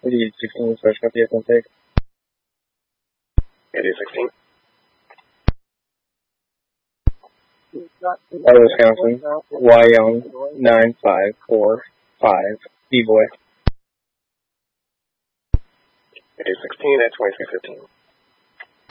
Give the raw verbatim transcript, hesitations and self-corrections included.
Indeed, sixteen, fresh copy of intake. Indeed, sixteen. Out of Wisconsin, Y Young, nine five four five, B-Boy. Indeed, sixteen at twenty-three fifteen.